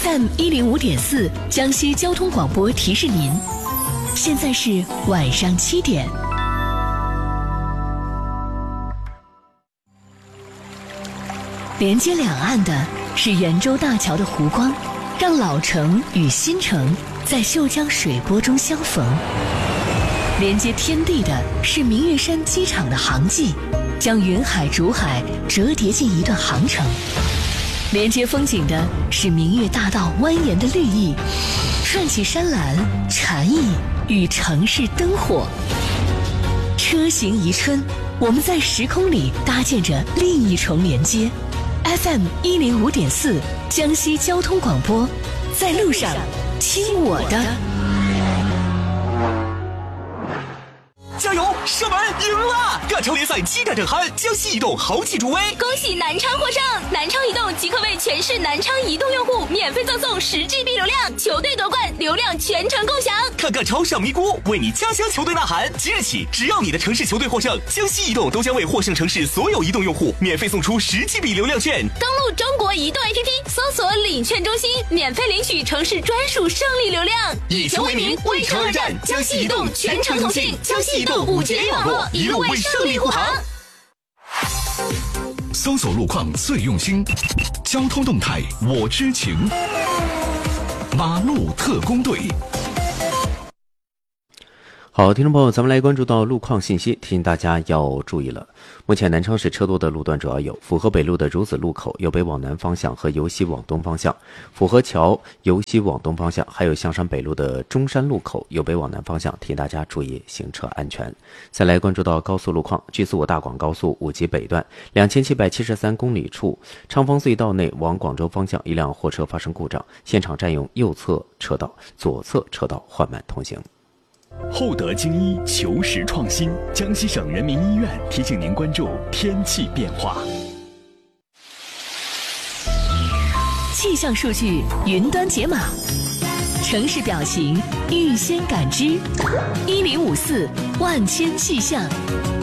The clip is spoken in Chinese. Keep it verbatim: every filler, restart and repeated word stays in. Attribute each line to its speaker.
Speaker 1: F M 一零五点四江西交通广播提示您，现在是晚上七点。连接两岸的是圆洲大桥的湖光，让老城与新城在秀江水波中相逢。连接天地的是明月山机场的航迹，将云海竹海折叠进一段航程。连接风景的是明月大道蜿蜒的绿意，串起山岚禅意与城市灯火。车行宜春，我们在时空里搭建着另一重连接。F M 一零五点四江西交通广播，在路上听我的。
Speaker 2: 加油！射门赢了！亚超联赛七战正酣，江西移动豪气助威，
Speaker 3: 恭喜南昌获胜！南昌移动即刻为全市南昌移动用户免费赠送十 G B 流量，球队夺冠，流量全程共享。
Speaker 2: 看看超上咪咕，为你家乡球队呐喊！即日起，只要你的城市球队获胜，江西移动都将为获胜城市所有移动用户免费送出十 G B 流量券。
Speaker 3: 登录中国移动 A P P， 搜索领券中心，免费领取城市专属胜利流量。
Speaker 2: 以球为名，为城而战，江西移动全程通信，江西移动五 G 网络，一路为胜利护航。
Speaker 4: 搜索路况最用心，交通动态我知情。马路特工队。
Speaker 5: 好，听众朋友，咱们来关注到路况信息，提醒大家要注意了。目前南昌市车多的路段主要有府河北路的孺子路口由北往南方向和由西往东方向，府河桥由西往东方向，还有象山北路的中山路口由北往南方向，提醒大家注意行车安全。再来关注到高速路况，距四五大广高速五级北段两千七百七十三公里处，昌丰隧道内往广州方向一辆货车发生故障，现场占用右侧车道，左侧车道缓慢通行。
Speaker 6: 厚德精医，求实创新。江西省人民医院提醒您关注天气变化。
Speaker 1: 气象数据云端解码，城市表情预先感知，一零五四万千气象。